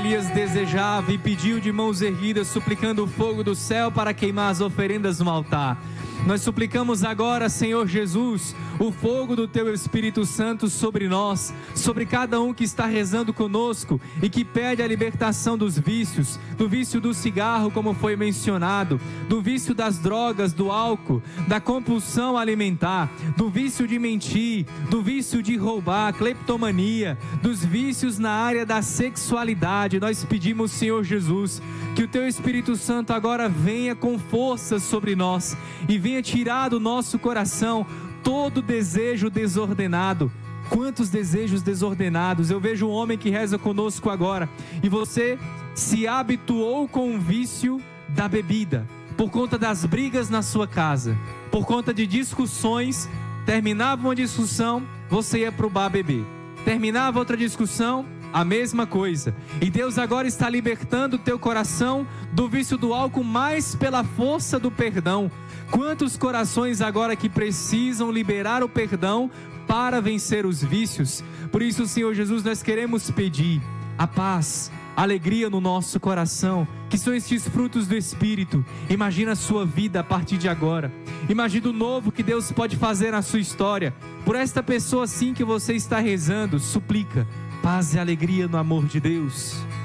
Elias desejava e pediu de mãos erguidas, suplicando o fogo do céu para queimar as oferendas no altar. Nós suplicamos agora, Senhor Jesus, o fogo do Teu Espírito Santo sobre nós, sobre cada um que está rezando conosco e que pede a libertação dos vícios, do vício do cigarro, como foi mencionado, do vício das drogas, do álcool, da compulsão alimentar, do vício de mentir, do vício de roubar, cleptomania, dos vícios na área da sexualidade. Nós pedimos, Senhor Jesus, que o Teu Espírito Santo agora venha com força sobre nós e venha tirar do nosso coração todo desejo desordenado. Quantos desejos desordenados! Eu vejo um homem que reza conosco agora e você se habituou com o vício da bebida, por conta das brigas na sua casa, por conta de discussões. Terminava uma discussão, você ia para o bar beber. Terminava outra discussão, a mesma coisa. E Deus agora está libertando o teu coração do vício do álcool, mais pela força do perdão. Quantos corações agora que precisam liberar o perdão para vencer os vícios? Por isso, Senhor Jesus, nós queremos pedir a paz, a alegria no nosso coração, que são estes frutos do Espírito. Imagina a sua vida a partir de agora. Imagina o novo que Deus pode fazer na sua história. Por esta pessoa assim que você está rezando, suplica paz e alegria no amor de Deus.